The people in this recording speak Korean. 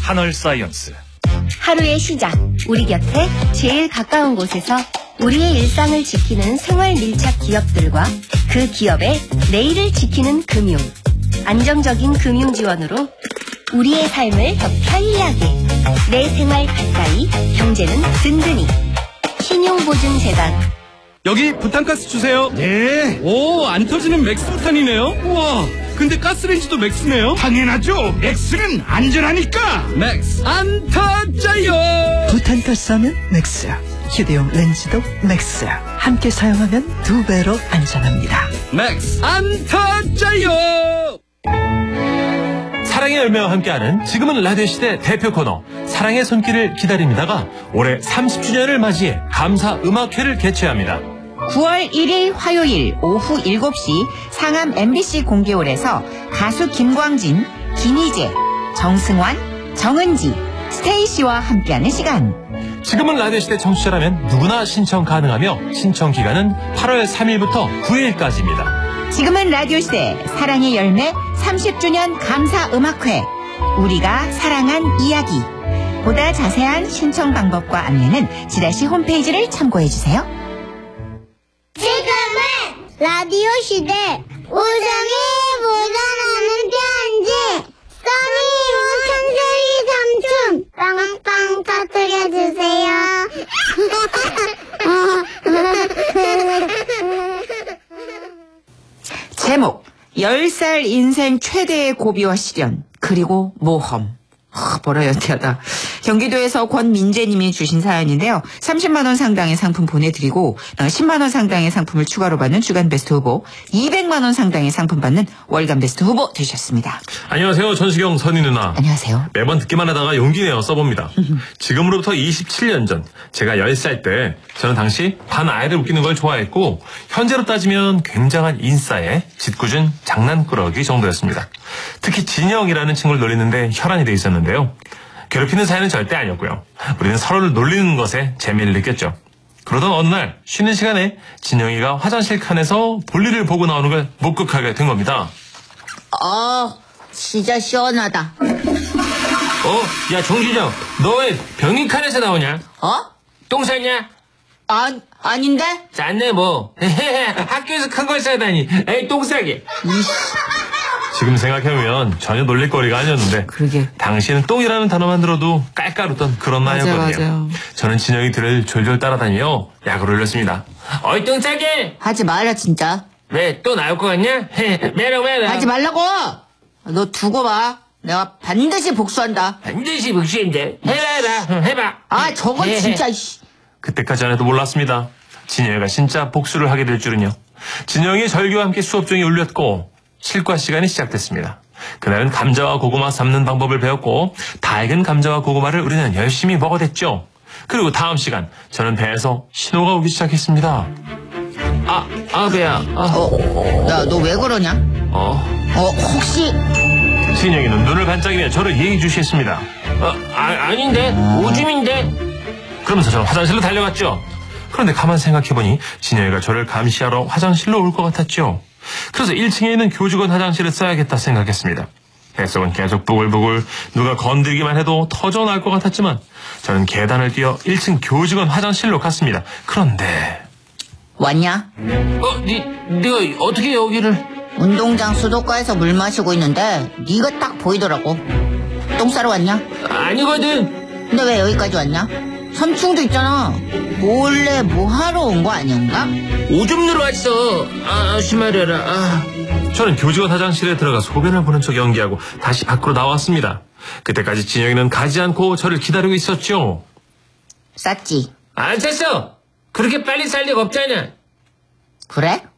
한얼사이언스. 하루의 시작, 우리 곁에 제일 가까운 곳에서 우리의 일상을 지키는 생활 밀착 기업들과 그 기업의 내일을 지키는 금융. 안정적인 금융 지원으로 우리의 삶을 더 편리하게. 내 생활 가까이, 경제는 든든히. 신용보증재단. 여기 부탄가스 주세요. 네. 오, 안 터지는 맥스 부탄이네요. 우와, 근데 가스레인지도 맥스네요. 당연하죠. 맥스는 안전하니까. 맥스 안 터져요. 부탄가스 하면 맥스야. 휴대용 렌즈도 맥스야. 함께 사용하면 2배로 안전합니다. 맥스 안 터져요. 사랑의 열매와 함께하는 지금은 라디오 시대 대표 코너 사랑의 손길을 기다립니다가 올해 30주년을 맞이해 감사 음악회를 개최합니다. 9월 1일 화요일 오후 7시 상암 MBC 공개홀에서 가수 김광진, 김희재, 정승환, 정은지, 스테이시와 함께하는 시간. 지금은 라디오 시대 청취자라면 누구나 신청 가능하며 신청 기간은 8월 3일부터 9일까지입니다. 지금은 라디오 시대 사랑의 열매 30주년 감사 음악회. 우리가 사랑한 이야기. 보다 자세한 신청 방법과 안내는 지라시 홈페이지를 참고해주세요. 지금은 라디오 시대 우정이 묻어나는 편지. 써니 우천세기 삼촌 빵빵 터뜨려주세요. 제목 10살 인생 최대의 고비와 시련 그리고 모험. 뭐라 연태하다. 경기도에서 권민재님이 주신 사연인데요. 30만 원 상당의 상품 보내드리고 10만 원 상당의 상품을 추가로 받는 주간 베스트 후보, 200만 원 상당의 상품 받는 월간 베스트 후보 되셨습니다. 안녕하세요. 전시경 선희 누나. 안녕하세요. 매번 듣기만 하다가 용기 내어 써봅니다. 지금으로부터 27년 전 제가 10살 때 저는 당시 반 아이를 웃기는 걸 좋아했고 현재로 따지면 굉장한 인싸의 짓궂은 장난꾸러기 정도였습니다. 특히 진영이라는 친구를 놀리는데 혈안이 돼 있었는데요. 괴롭히는 사이는 절대 아니었고요. 우리는 서로를 놀리는 것에 재미를 느꼈죠. 그러던 어느 날 쉬는 시간에 진영이가 화장실 칸에서 볼일을 보고 나오는 걸 목격하게 된 겁니다. 진짜 시원하다. 야 정진영, 너 왜 병인 칸에서 나오냐? 똥 쌌냐? 아닌데? 쌌네 뭐. 학교에서 큰 걸 싸다니. 에이 똥 싸게. 지금 생각해보면 전혀 놀릴 거리가 아니었는데 그러게. 당시에는 똥이라는 단어만 들어도 깔깔웃던 그런 나이였거든요. 맞아요. 저는 진영이 들을 졸졸 따라다니며 야구를 올렸습니다. 어이 똥 싸게. 하지 말라 진짜. 왜 또 나올 것 같냐? 매라. 하지 말라고. 너 두고 봐. 내가 반드시 복수한다. 반드시 복수인데. 해봐. 저건 진짜. 그때까지 안 해도 몰랐습니다. 진영이가 진짜 복수를 하게 될 줄은요. 진영이 절규와 함께 수업중에 울렸고 실과 시간이 시작됐습니다. 그날은 감자와 고구마 삶는 방법을 배웠고 다 익은 감자와 고구마를 우리는 열심히 먹어댔죠. 그리고 다음 시간 저는 배에서 신호가 오기 시작했습니다. 배야. 야, 너 왜 그러냐? 혹시 진영이는 눈을 반짝이며 저를 예의주시했습니다. 아닌데 오줌인데. 그러면서 저는 화장실로 달려갔죠. 그런데 가만 생각해보니 진영이가 저를 감시하러 화장실로 올 것 같았죠. 그래서 1층에 있는 교직원 화장실을 써야겠다 생각했습니다. 뱃속은 계속 부글부글 누가 건드리기만 해도 터져나올 것 같았지만 저는 계단을 뛰어 1층 교직원 화장실로 갔습니다. 그런데 왔냐? 네가 어떻게 여기를? 운동장 수도가에서 물 마시고 있는데 네가 딱 보이더라고. 똥 싸러 왔냐? 아니거든. 근데 왜 여기까지 왔냐? 3층도 있잖아. 몰래 뭐 하러 온 거 아닌가? 오줌 누러 왔어. 심하려라. 저는 교직원 화장실에 들어가 소변을 보는 척 연기하고 다시 밖으로 나왔습니다. 그때까지 진영이는 가지 않고 저를 기다리고 있었죠. 쌌지. 안 쌌어. 그렇게 빨리 쌀 리가 없잖아. 그래?